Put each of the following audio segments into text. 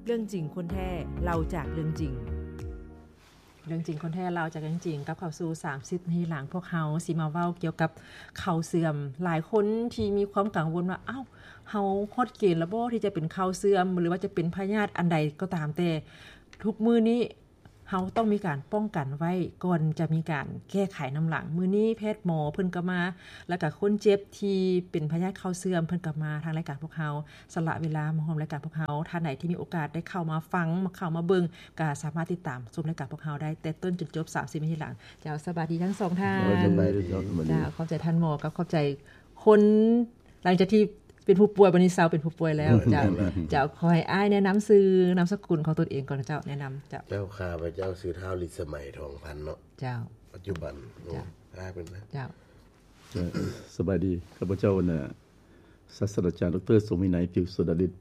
เรื่องจริงคนแท้เราจากเรื่องจริงคนแท้เราจากเรื่องจริงกับเข้าสู่30นาทีหลังพวกเฮาสิมาเว้าเกี่ยวกับข่าวเสื่อมหลายคนที่มีความกังวลว่าอ้าวเฮาฮอดเกณฑ์แล้วบ่ที่จะเป็นข่าวเสื่อมหรือว่าจะเป็นพยาธิอันใดก็ตามแต่ทุกมื้อนี้เฮาต้องมีการป้องกันไว้ก่อนจะมีการแก้ไขน้ำหลังมื้อนี้แพทย์หมอเพิ่นก็มาแล้วก็คนเจ็บที่เป็นพยาธิข่าวเสื่อมเพิ่นก็มาทางรายการพวกเฮาสละเวลามาร่วมรายการพวกเฮาท่านไหนที่มีโอกาสได้เข้ามาฟังเข้ามาเบิ่งก็สามารถติดตามชมรายการพวกเฮาได้แต่ต้นจนจบ30นาทีหลังเจ้าสวัสดีทั้ง2ท่านสบายดีครับจ้าขอบใจท่านหมอกับขอบใจคนหลังจากที่เป็นผู้ป่วยวันนี้เซาเป็นผู้ป่วยแล้วเจ้าขอให้อ้ายแนะนำชื่อนามสกุลของตนเองก่อนเจ้าแนะนำเจ้าข้าพเจ้าชื่อท้าวฤทธิ์สมัยทองพันเนาะเจ้าปัจจุบันอ้ายเป็นนะเจ้าสบายดีข้าพเจ้าน่ะศาสตราจารย์ดร.สมวินัยผิวสุดาฤทธิ์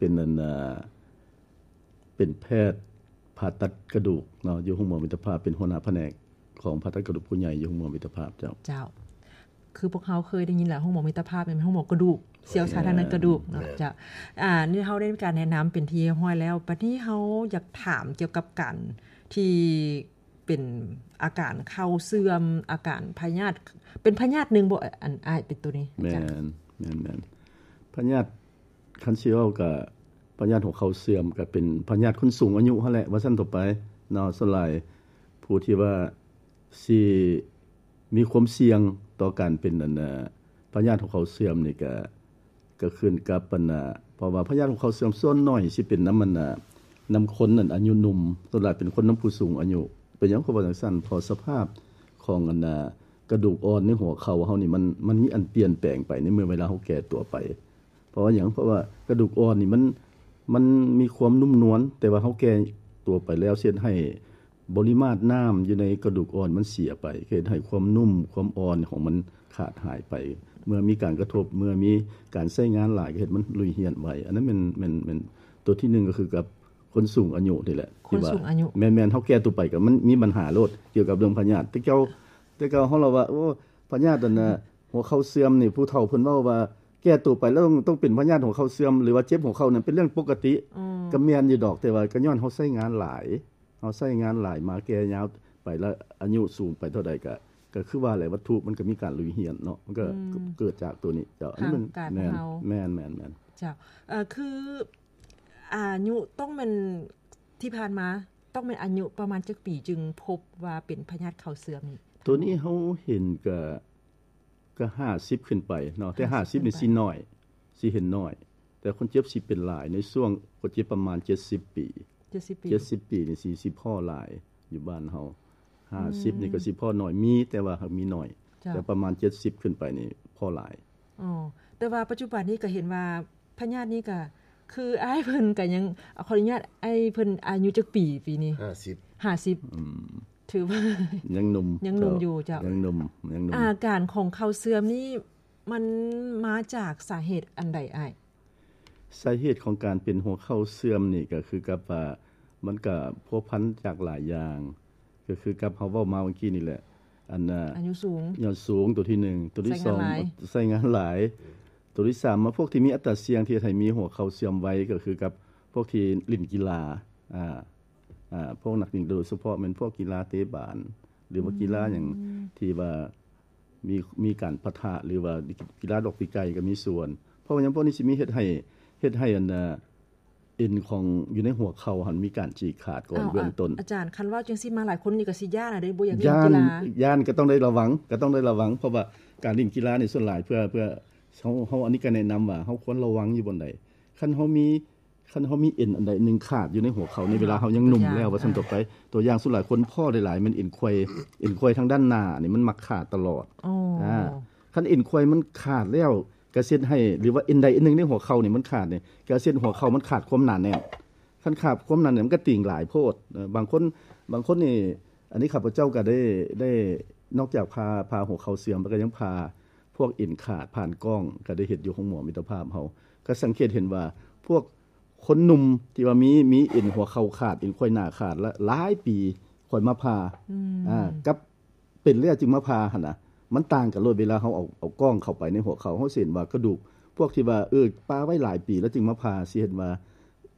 เป็นแพทย์ผ่าตัดกระดูกเนาะอยู่โรงพยาบาลมิตรภาพเป็นหัวหน้าแผนกของผ่าตัดกระดูกผู้ใหญ่อยู่โรงพยาบาลมิตรภาพเจ้าคือพวกเขาเคยได้ยินแหละห้องหมอมิตรภาพเป็นห้องหมอกระดูกเสี่ยวชาญทางกระดูกเนาะจ้ะนี่เฮาได้มีการแนะนำเป็นที่ห้อยแล้วบัดนี้เฮาอยากถามเกี่ยวกับการที่เป็นอาการเข้าเสื่อมอาการพยาธิเป็นพยาธินึงบ่อันอ้ายเป็นตัวนี้แม่นพยาธิคันสิเว้าก็พยาธิของเขาเสื่อมก็เป็นพยาธิคนสูงอายุหั่นแหละว่าซั่นต่อไปเนาะส่วนหลายผู้ที่ว่าสิมีความเสี่ยงต่อการเป็นพยาธิของเขาเสื่อมนี่ก็ขึ้นกับเพราะว่าพยาธิของเขาเสื่อมส่วนน้อยสิเป็นนำคนนั้นอายุหนุ่มส่วนหลายเป็นคนนำผู้สูงอายุเป็นหยังเขาว่าจังซั่นพอสภาพของกระดูกอ่อนในหัวเข่าเฮานี่มันมีอันเปลี่ยนแปลงไปในเมื่อเวลาเฮาแก่ตัวไปเพราะว่าหยังเพราะว่ากระดูกอ่อนนี่มันมีความนุ่มนวลแต่ว่าเฮาแก่ตัวไปแล้วเช่นให้ปริมาตรน้ำอยู่ในกระดูกอ่อนมันเสียไปเฮ็ดให้ความนุ่มความอ่อนของมันขาดหายไปเมื่อมีการกระทบเมื่อมีการใช้งานหลายเฮ็ดมันลุยเหี่ยนไว้อันนั้นมันตัวที่1ก็คือกับคนสูงอายุนี่แหละที่ว่าแม่นๆเฮาแก่ตัวไปก็มันมีปัญหาโลดเกี่ยวกับเรื่องพยาธิแต่เก่าเฮาเล่าว่าโอ้พยาธินั่นน่ะหัวเข่าเสื่อมนี่ผู้เฒ่าเพิ่นเว้าว่าแก่ตัวไปแล้วต้องเป็นพยาธิหัวเข่าเสื่อมหรือว่าเจ็บหัวเข่านั่นเป็นเรื่องปกติก็แม่นอยู่ดอกแต่ว่าก็ย้อนเฮาใช้งานหลายมาแก่ยาวไปแล้วอายุสูงไปเท่าใดก็คือว่าแหละวัตถุมันก็มีการลุยเหี่ยนเนาะมันก็เกิดจากตัวนี้เจ้าอันนี้มันแม่นเจ้าคืออายุต้องเป็นที่ผ่านมาต้องเป็นอายุประมาณจักปีจึงพบว่าเป็นพยาธิเข่าเสื่อมนี่ตัวนี้เฮาเห็นก็50ขึ้นไปเนาะแต่50นี่สิน้อยสิเห็นน้อยแต่คนเจ็บสิเป็นหลายในช่วงคนเจ็บประมาณ70ปีนี่40พ่อหลายอยู่บ้านเฮา50นี่ก็สิพ่อน้อยมีแต่ว่ามีน้อยแต่ประมาณ70ขึ้นไปนี่พ่อหลายแต่ว่าปัจจุบันนี้ก็เห็นว่าพยาธินี้ก็คืออ้ายเพิ่นก็ยังขออนุญาตอ้ายเพิ่นอายุจักปีนี้50ถือว่ายังหนุ่มอยู่เจ้ายังหนุ่มอาการของเข่าเสื่อมนี่มันมาจากสาเหตุอันใดอ้ายสาเหตุของการเป็นหัวเข่าเสื่อมนี่ก็คือกับว่ามันก็พัวพันจากหลายอย่างก็คือกับเฮาเว้ามาเมื่อกี้นี่แหละอายุสูงตัวที่1ตัวที่2ใช้งานหลายตัวที่3มาพวกที่มีอัตราเสี่ยงที่ให้มีหัวเข่าเสื่อมไวก็คือกับพวกที่เล่นกีฬาพวกนักวิ่งโดยเฉพาะเป็นพวกกีฬาเตะบาสหรือว่ากีฬาอย่างที่ว่ามีการปะทะหรือว่ากีฬาดอกปีไก่ก็มีส่วนเพราะว่าอย่างพวกนี้สิมีเฮ็ดให้เอ็นของอยู่ในหัวเข่าหันมีการฉีกขาดก่อนเบื้องต้นอาจารย์คันว่าจังซี่มาหลายคนนี่ก็สิย่านน่ะเด้บ่อยากเล่นกีฬาย่านก็ต้องได้ระวังเพราะว่าการเล่นกีฬานี่ส่วนหลายเพื่อเฮาอันนี้ก็แนะนำว่าเฮาควรระวังอยู่บนใดคันเฮามีเอ็นอันใดนึงขาดอยู่ในหัวเข่าในเวลาเฮายังหนุ่มแล้วว่าซั่นต่อไปตัวอย่างส่วนหลายคนพ่อหลายๆมันเอ็นไขว้ทางด้านหน้านี่มันมักขาดตลอดคันเอ็นไขว้มันขาดแล้วก็เซ็นให้หรือว่าเอ็นใดอันนึงในหัวเข่านี่มันขาดนี่ก็เซ็นหัวเข่ามันขาดความหนาแน่นคันขาดความหนาแน่นมันก็ติ่งหลายโพดบางคนนี่อันนี้ข้าพเจ้าก็ได้นอกจากพาหัวเข่าเสื่อมแล้วก็ยังพาพวกเอ็นขาดผ่านกล้องก็ได้เฮ็ดอยู่ของหมอมิตรภาพเฮาก็สังเกตเห็นว่าพวกคนหนุ่มที่ว่ามีเอ็นหัวเข่าขาดเอ็นค่อยหน้าขาดละหลายปีค่อยมาพากับเป็นแล้วจึงมาพาหั่นน่ะมันต่างกันโลดเวลาเฮาเอากล้องเข้าไปในหัวเข่าเฮาเห็นว่ากระดูกพวกที่ว่าปาไว้หลายปีแล้วจึงมาพาสิเห็นว่าก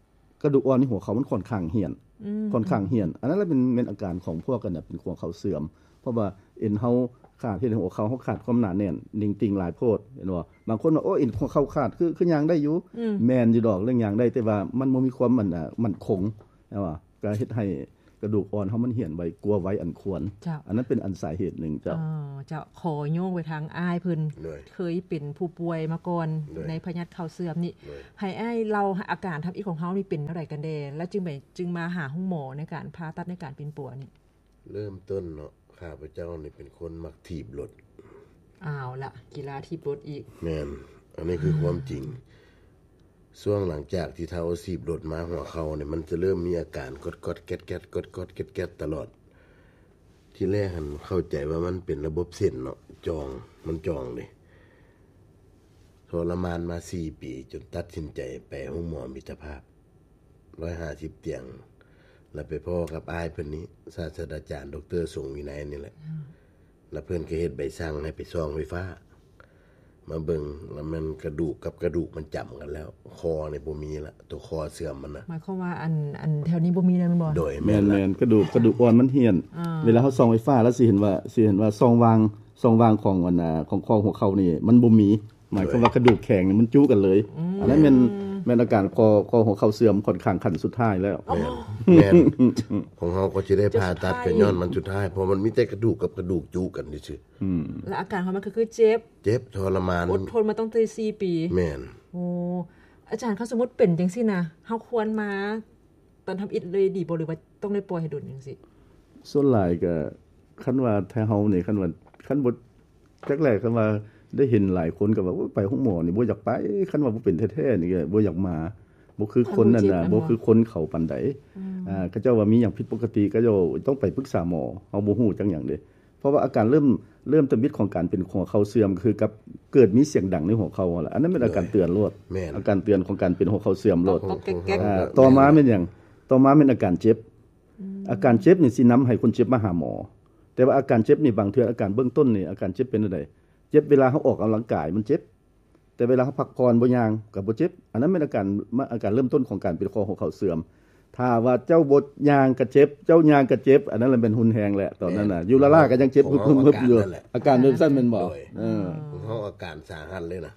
กระดูกอ่อนในหัวเข่ามันค่อนข้างเหี่ยนค่อนข้างเหี่ยนอันนั้นแหละเป็นอาการของพวกกันน่ะเป็นหัวเข่าเสื่อมเพราะว่าเอ็นเฮาขาดที่หัวเข่าเฮาขาดความหนาแน่นนิ่งติงหลายโพดเห็นบ่บางคนว่าโอ้เอ็นหัวเข่าขาดคือย่างได้อยู่แม่นอยู่ดอกเรื่องย่างได้แต่ว่ามันบ่มีความมันคงใช่บ่ก็เฮ็ดให้กระดูกอ่อนเฮามันเหี่ยนไว้กลัวไว้อันควรอันนั้นเป็นอันสาเหตุหนึ่งเจ้าขอโยงไปทางอ้ายเพิ่นเคยเป็นผู้ป่วยมาก่อนในพยาธิเข่าเสื่อมนี่ให้อ้ายเราอาการทับอีกของเฮานี่เป็นเท่าใดกันแดแล้วจึงมาหาห้องหมอในการผ่าตัดในการเป็นปัวนี่เริ่มต้นเนาะข้าพเจ้านี่เป็นคนมักถีบรถอ้าวล่ะกีฬาถีบรถอีกแม่นอันนี้คือความจริงช่วงหลังจากที่เท้าถีบรถมาหัวเข่าเนี่ยมันจะเริ่มมีอาการกดๆแก๊ดๆกดๆแก๊ดๆตลอดที่แรกหันเข้าใจว่ามันเป็นระบบเส้นเนาะมันจองเลยทรมานมา4ปีจนตัดสินใจไปห้องหมอมิตรภาพ150เตียงแล้วไปพ่อกับอ้ายเพิ่นนี้ศาสตราจารย์ดร.สงวินัยนี่แหละแล้วเพิ่นก็เฮ็ดใบสั่งให้ไปซ่องไฟฟ้ามาเบิ่งแล้วมันกระดูกกับกระดูกมันจับกันแล้วคอนี่บ่มีละตัวคอเสื่อมมันน่ะหมายความว่าอันแถวนี้บ่มีแล้วมันบ่โดยแม่นๆกระดูกอ่อนมันเหี่ยนเวลาเฮาส่องไฟฟ้าแล้วสิเห็นว่าซองวางของของคอหัวเข่านี่มันบ่มีหมายความว่ากระดูกแข็งมันจุกันเลยอันนั้นแม่นอาการคอหัวเข่าเสื่อมค่อนข้างขั้นสุดท้ายแล้วแม่นของเฮาก็สิได้ผ่าตัดกันย้อนมันสุดท้ายเพราะมันมีแต่กระดูกกับกระดูกจุกันซื่อแล้วอาการของมันคือเจ็บทรมานอดทนมาต้อง4ปีแม่นโอ้อาจารย์เขาสมมุติเป็นจังซี่นะเฮาควรมาตอนทำอิฐเลยดีบ่หรือว่าต้องได้ปล่อยให้โดนจังซี่ส่วนหลายก็คันว่าแท้เฮานี่คันบ่จักแรกคันว่าได้เห็นหลายคนก็ว่าไปห้องหมอนี่บ่อยากไปคันว่าบ่เป็นแท้ๆนี่ก็บ่อยากมาบ่คือคนนั่นน่ะบ่คือคนเขาปานใดเขาเจ้าว่ามีหยังผิดปกติก็เจ้าต้องไปปรึกษาหมอเฮาบ่ฮู้จังหยังเด้เพราะว่าอาการเริ่มตะมิดของการเป็นหัวเข่าเสื่อมคือกับเกิดมีเสียงดังในหัวเข่าล่ะอันนั้นเป็นอาการเตือนโลดอาการเตือนของการเป็นหัวเข่าเสื่อมโลดต่อมาเป็นหยังต่อมาเป็นอาการเจ็บอาการเจ็บนี่สินำให้คนเจ็บมาหาหมอแต่ว่าอาการเจ็บนี่บางเทื่ออาการเบื้องต้นนี่อาการเจ็บเป็นจังได๋เจ็บเวลาเฮาออกกำลังกายมันเจ็บแต่เวลาเฮาพักผ่อนบ่ย่างก็บ่เจ็บอันนั้นเป็นอาการเริ่มต้นของการเป็นหัวเข่าเสื่อมถ้าว่าเจ้าบ่ย่างก็เจ็บเจ้าย่างก็เจ็บอันนั้นแหละเป็นหุนแฮงแหละตอนนั้นน่ะอยู่ล่าๆก็ยังเจ็บฮึบๆอยู่อาการเริ่มสั้นแม่นบ่ของเฮาอาการสาหัสเลยนะ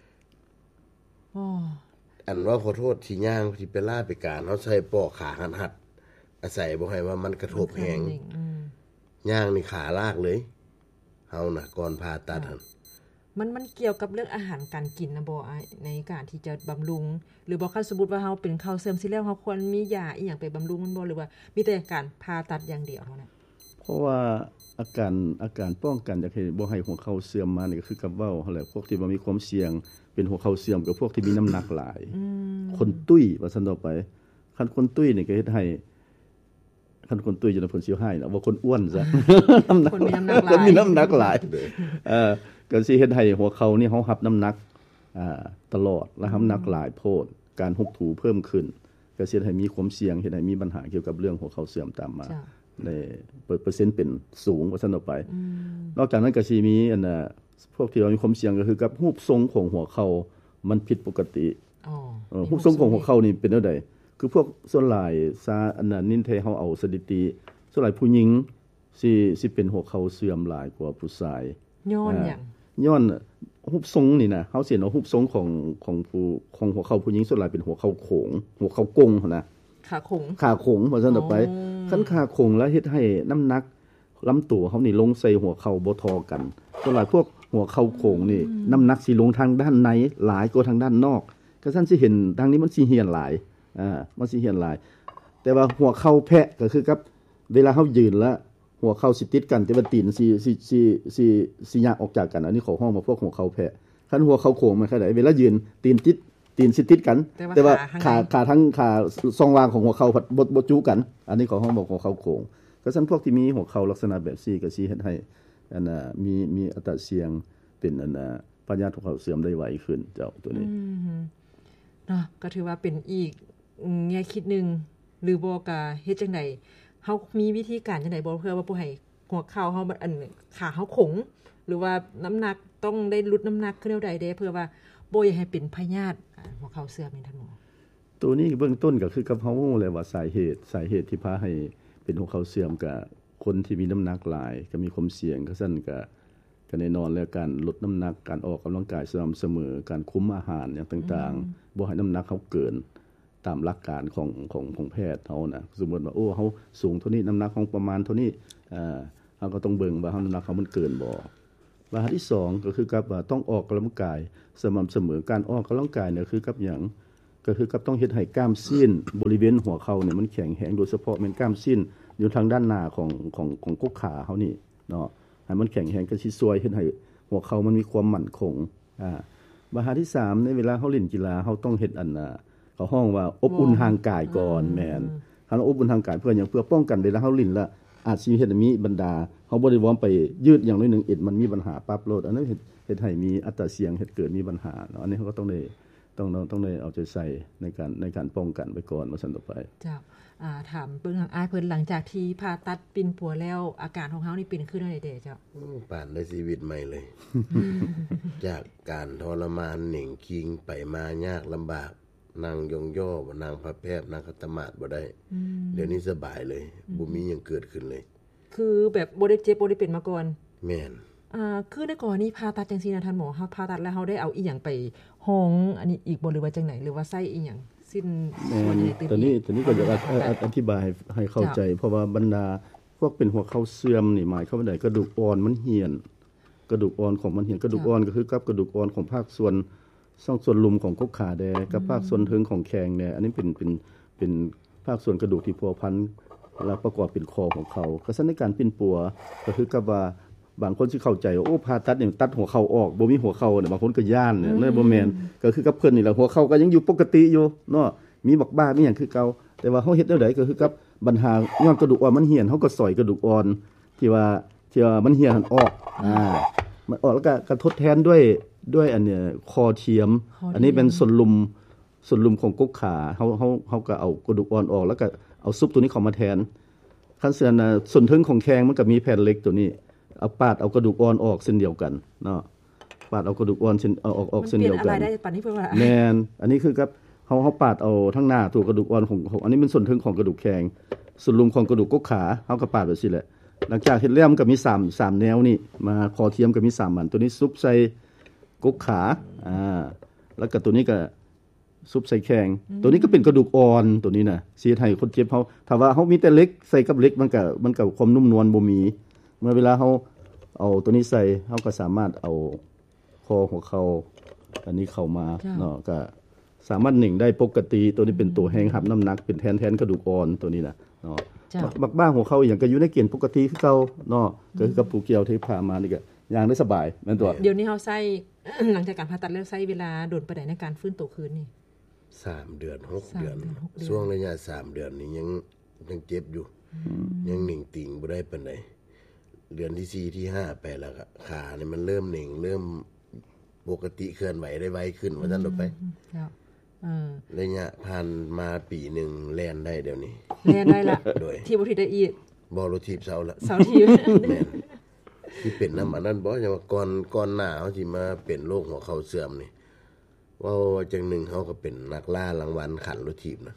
อันว่าขอโทษที่ย่างที่ไปล่าไปการเฮาใช้ปอกขาหัดอาศัยบ่ให้ว่ามันกระทบแฮงย่างนี่ขาลากเลยเฮาน่ะก่อนผ่าตัดหั่นมันเกี่ยวกับเรื่องอาหารการกินนะบ่ในการที่จะบำรุงหรือบ่คันสมมุติว่าเฮาเป็นเข่าเสื่อมสิแล้วเฮาควรมียาอีหยังไปบำรุงมันบ่หรือว่ามีแต่การผ่าตัดอย่างเดียวเท่านั้นเพราะว่าอาการป้องกันอยากให้บ่ให้หัวเข่าเสื่อมมานี่ก็คือกับเว้าหั่นแหละพวกที่บ่มีความเสี่ยงเป็นหัวเข่าเสื่อมกับพวกที่มีน้ำหนักหลายคนตุ้ยว่าซั่นต่อไปคันคนตุ้ยนี่ก็เฮ็ดให้คันคนตุ้ยอยู่ในผลสิให้น่ะว่าคนอ้วนซะคนมีน้ำหนักหลายคนมีน้ำหนักหลายก็สิเฮ็ดให้หัวเข่านี่เฮารับน้ำหนักตลอดและน้ำหนักหลายโพดการหกถูเพิ่มขึ้นก็สิเฮ็ดให้มีความเสี่ยงเฮ็ดให้มีปัญหาเกี่ยวกับเรื่องหัวเข่าเสื่อมตามมาในเปอร์เซ็นต์เป็นสูงว่าซั่นต่อไปนอกจากนั้นก็สิมีพวกที่มีความเสี่ยงก็คือกับรูปทรงของหัวเข่ามันผิดปกติรูปทรงของหัวเข่านี่เป็นจังได๋คือพวกส่วนหลายนินเทเฮาเอาสถิติส่วนหลายผู้หญิงสิเป็นหัวเข่าเสื่อมหลายกว่าผู้ชายย้อนหยังย้อนรูปทรงนี่นะเฮาสิเห็นว่ารูปทรงของหัวเข่าผู้หญิงส่วนหลายเป็นหัวเข่าโขงหัวเข่ากงนะขาโขงว่าซั่นต่อไปคันขาโขงแล้วเฮ็ดให้น้ำหนักลำตัวเฮานี่ลงใส่หัวเข่าบ่เท่ากันส่วนหลายพวกหัวเข่าโขงนี่น้ำหนักสิลงทางด้านในหลายกว่าทางด้านนอกก็ซั่นสิเห็นทางนี้มันสิเหี่ยนหลายมันสิเหี่ยนหลายแต่ว่าหัวเข่าแพะก็คือกับเวลาเฮายืนแล้วหัวเข่าสิติดกันแต่ว่าตีนสิยากออกจากกันอันนี้เขาห้องมาพวกหัวเข่าแพะคันหัวเข่าโขงมันคือไดเวลายืนตีนสิติดกันแต่ว่าขาทั้งขาทรงวางของหัวเข่าบ่จุกันอันนี้เขาห้องบอกหัวเข่าโขงก็ซั่นพวกที่มีหัวเข่าลักษณะแบบซี่ก็สิเฮ็ดให้มีอัตราเสี่ยงเป็นพยาธิหัวเข่าเสื่อมได้ไวขึ้นเจ้าตัวนี้เนาะก็ถือว่าเป็นอีกแง่คิดนึงหรือบ่ก็เฮ็ดจังได๋เฮามีวิธีการจังได๋บ่เพื่อว่าบ่ให้หัวเข่าเฮามันขาเฮาขงหรือว่าน้ำหนักต้องได้ลดน้ำหนักคือแนวใดเด้เพื่อว่าบ่อยากให้เป็นพยาธิหัวเข่าเสื่อมนี่ท่านหมอตัวนี้เบื้องต้นก็คือกับเฮาเลยว่าสาเหตุที่พาให้เป็นหัวเข่าเสื่อมก็คนที่มีน้ำหนักหลายก็มีความเสี่ยงก็ซั่นก็แน่นอนแล้วการลดน้ำหนักการออกกำลังกายสม่ำเสมอการคุมอาหารอย่างต่างๆบ่ให้น้ำหนักเขาเกินตามหลักการของแพทย์เฮานะสมมุติว่าเฮาสูงเท่านี้น้ำหนักของประมาณเท่านี้เฮาก็ต้องเบิ่งว่าเฮาน้ำหนักเขามันเกินบ่ว่าที่2ก็คือกับว่าต้องออกกำลังกายสม่ำเสมอการออกกำลังกายเนี่ยคือกับหยังก็คือกับต้องเฮ็ดให้กล้ามซีนบริเวณหัวเข่าเนี่ยมันแข็งแรงโดยเฉพาะแม่นกล้ามซีนอยู่ทางด้านหน้าของกกขาเฮานี่เนาะให้มันแข็งแรงก็สิช่วยเฮ็ดให้หัวเข่ามันมีความมั่นคงว่าที่3ในเวลาเฮาเล่นกีฬาเฮาต้องเฮ็ดเขาห้องว่าอบอุ่นทางกายก่อนแม่นคันอบอุ่นทางกายเพื่อหยังเพื่อป้องกันเวลาเฮาเล่นแล้วอาจสิเฮ็ดให้มีบรรดาเฮาบ่ได้วอร์มไปยืดอย่างน้อยนึงมันมีปัญหาปั๊บโลดอันนั้นเฮ็ดให้มีอัตราเสี่ยงเฮ็ดเกิดมีปัญหาเนาะอันนี้เฮาก็ต้องได้เอาใจใส่ในการป้องกันไว้ก่อนว่าซั่นต่อไปเจ้าถามเบิ่งทางอ้ายเพิ่นหลังจากที่ผ่าตัดปิ่นปัวแล้วอาการของเฮานี่เป็นขึ้นได้เด้เจ้าผ่านได้ชีวิตใหม่เลย จากการทรมานเหน่งคิงไปมายากลำบากนั่งยองย่อบ่นั่งพับแพบนั่งคัตมาดบ่ได้เดี๋ยวนี้สบายเลยบ่มีหยังเกิดขึ้นเลยคือแบบบ่ได้เจ็บบ่ได้เป็นมาก่อนแม่นคือในก่อนนี้ผ่าตัดจังซี่นะท่านหมอเฮาผ่าตัดแล้วเฮาได้เอาอีหยังไปห้องอันนี้อีกบ่หรือว่าจังไหนหรือว่าใส่อีหยังสิ้นส่วนใหญ่ตอนนี้ก็จะอธิบายให้เข้าใจเพราะว่าบรรดาพวกเป็นหัวเข่าเสื่อมนี่หมายความว่าใดกระดูกอ่อนมันเหี่ยนกระดูกอ่อนของมันเหี่ยนกระดูกอ่อนก็คือกับกระดูกอ่อนของภาคส่วนลุมของกกขาแดกับภาคส่วนเทิงของแข้งเนี่ยอันนี้เป็นภาคส่วนกระดูกที่พัวพันแล้วประกอบเป็นคอของเขาก็ซั่นในการปิ้นปัวก็คือกับว่าบางคนสิเข้าใจว่าผ่าตัดนี่ตัดหัวเข่าออกบ่มีหัวเข่าเนี่ยบางคนก็ย้านเนี่ยเลยบ่แม่นก็คือกับเพิ่นนี่แหละหัวเข่าก็ยังอยู่ปกติอยู่เนาะมีบักบ้ามีหยังคือเก่าแต่ว่าเฮาเฮ็ดแนวใดก็คือกับปัญหาย้อนกระดูกอ่อนมันเหี่ยนเฮาก็สอยกระดูกอ่อนที่ว่ามันเหี่ยนออกมันออกแล้วก็ทดแทนด้วยอันเนี่ยคอเทียมอันนี้เป็นส่วนลุมของกกขาเฮาก็เอากระดูกอ่อนออกแล้วก็เอาซุปตัวนี้เข้ามาแทนคันเสื่อน่ะส่วนถึงของแข้งมันก็มีแผ่นเหล็กตัวนี้เอาปาดเอากระดูกอ่อนออกเส้นเดียวกันเนาะปาดเอากระดูกอ่อนเส้นออกเส้นเดียวกันมันเปลี่ยนอะไรได้ปานนี้เพิ่นว่าแม่นอันนี้คือกับเฮาปาดเอาทั้งหน้าตัวกระดูกอ่อนของอันนี้เป็นส่วนถึงของกระดูกแข้งส่วนลุมของกระดูกกกขาเฮาก็ปาดแบบซี่แหละหลังจากเฮ็ดแล้วมันก็มี3แนวนี่มาคอเทียมก็มี3อันตัวนี้ซุปใส่กกขาแล้วก็ตัวนี้ก็ซุปใส่แข้งตัวนี้ก็เป็นกระดูกอ่อนตัวนี้น่ะสิเฮ็ดให้คนเจ็บเฮาถ้าว่าเฮามีแต่เหล็กใส่กับเหล็กมันก็ความนุ่มนวลบ่มีเมื่อเวลาเฮาเอาตัวนี้ใส่เฮาก็สามารถเอาคอหัวเข่าอันนี้เข้ามาเนาะก็สามารถหนิ่งได้ปกติตัวนี้เป็นตัวแฮงหับน้ำหนักเป็นแทนกระดูกอ่อนตัวนี้น่ะเนาะบักบ้าหัวเข่าอย่างก็อยู่ในเกณฑ์ปกติคือเก่าเนาะก็คือกับผู้เกี่ยวที่ผ่ามานี่ก็ย่างได้สบายแม่นตัวเดี๋ยวนี้เฮาใช้ หลังจากการผ่าตัดแล้วใช้เวลาโดนปานใดในการฟื้นตัวคืนนี่ 3เดือน6เดือนช่วงระยะ3เดือนนี้ยังเจ็บอยู่ยังหนิ่งติ่งบ่ได้ปานใดเดือนที่4ที่5ไปแล้วก็ขานี่มันเริ่มหนิ่งเริ่มปกติเคลื่อนไหวได้ไวขึ้นว่าซั่นต่อไปครับระยะผ่านมาปีนึงแล่นได้เดี๋ยวนี้แล่นได้ละที่บ่ทิได้อีกบ่รถถีบเสาละเสาถีบแม่นที่เป็นน้ำอันนั้นบ่อย่างว่าก่อนหน้าเฮาสิมาเป็นโรคหัวเข่าเสื่อมนี่ว่าจังหนึ่งเฮาก็เป็นนักล่ารางวัลขันรถถีบนะ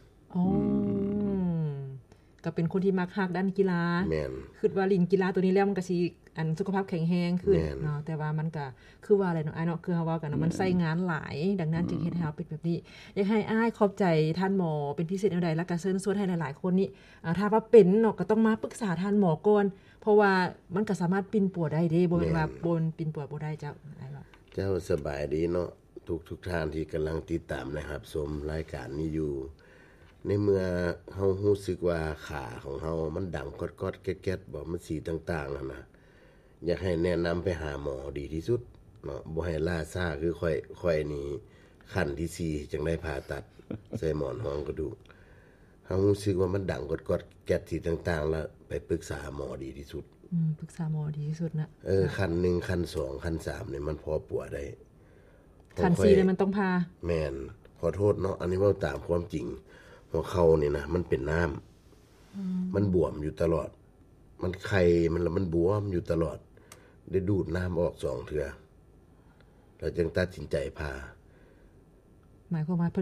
ก็เป็นคนที่มักฮักด้านกีฬาแม่นคิดว่าลิงกีฬาตัวนี้แล้วมันก็สิอันสุขภาพแข็งแรงขึ้นเนาะแต่ว่ามันก็คือว่าอะไรเนาะอ้ายเนาะคือเฮาเว้ากันมันใช้งานหลายดังนั้นจึงเฮ็ดให้เฮาเป็นแบบนี้อยากให้อ้ายขอบใจท่านหมอเป็นพิเศษแนวใดแล้วก็เชิญชวนให้หลายๆคนนี่ถ้าว่าเป็นเนาะก็ต้องมาปรึกษาท่านหมอก่อนเพราะว่ามันก็สามารถปิ่นปัวได้เด้บ่แม่นว่าบนปิ่นปัวบ่ได้เจ้าอ้ายว่าเจ้าสบายดีเนาะทุกท่านที่กำลังติดตามนะครับชมรายการนี้อยู่ในเมื่อเฮารู้สึกว่าขาของเฮามันดังกอดๆแก๊ดๆบ่มันสีต่างๆนั่นน่ะอยากให้แนะนำไปหาหมอดีที่สุดเนาะบ่ให้ล่าช้าคือค่อยนี่ขั้นที่4จังได้ผ่าตัดใส่หมอนรองกระดูกเฮารู้สึกว่ามันดังกอดๆแก๊ดสีต่างๆแล้วไปปรึกษาหมอดีที่สุดปรึกษาหมอดีที่สุดนะขั้น1ขั้น2ขั้น3นี่มันพอปัวได้ขั้น4เลยมันต้องพาแม่นขอโทษเนาะอันนี้เว้าตามความจริงหัวเข่านี่นะมันเป็นน้ำมันบวมอยู่ตลอดมันไข้มันบวมอยู่ตลอดได้ดูดน้ำออก2เทื่อแล้วจึงตัดสินใจพาหมายความว่าเพิ่นก็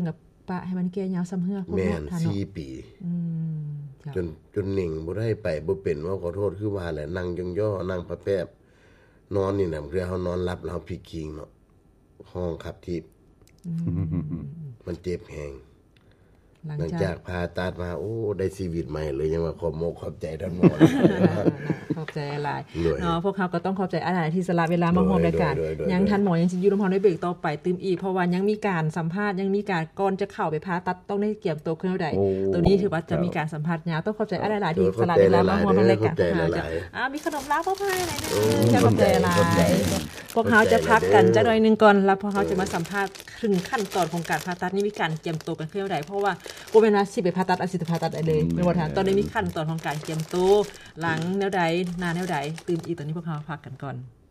ปะให้มันแก่ยาวซ้ำเฮือกพวกแม่เนาะนท่านเนาะ 4 ปีเจ้าจนหนิ่งบ่ได้ไปบ่เป็นว่าขอโทษคือว่าแหละนั่งย่อๆนั่งพะแป๊บนอนนี่น่ะคือเฮานอนหลับแล้วเฮาพลิกคิงเนาะห้องขับทิพย์มันเจ็บแฮงหลังจากผ่าตัดมาโอ้ได้ชีวิตใหม่เลยยังว่าขอบมกขอบใจท่านหมอขอบใจหลายเนาะพวกเขาก็ต้องขอบใจอาจารย์ที่สละเวลามาร่วมรายการยังทันหมอยังสิอยู่นำเฮาในเบรกต่อไปตื่มอีกเพราะว่ายังมีการสัมภาษณ์ยังมีการก่อนจะเข้าไปผ่าตัดต้องได้เตรียมตัวขึ้นเท่าใดตัวนี้ถือว่าจะมีการสัมภาษณ์ยาวต้องขอบใจอาจารย์หลายที่สละเวลามาร่วมรายการมีขนมลาพ่อพายหน่อยนึงขอบใจหลายพวกเขาจะพักกันจักหน่อยนึงก่อนแล้วพวกเขาจะมาสัมภาษณ์ถึงขั้นตอนของการผ่าตัดนี่มีการเตรียมตัวกันขึ้นเท่าใดเพราะว่าบ่แม่นว่าสิไปผ่าตัดอาจสิผ่าตัดได้เลยไม่ว่าทางตอนนี้มีขั้นตอนของการเตรียมตัวหลังแนวใดหน้าแนวใดตื่นอีกตอนนี้พวกเขาพักกันก่อน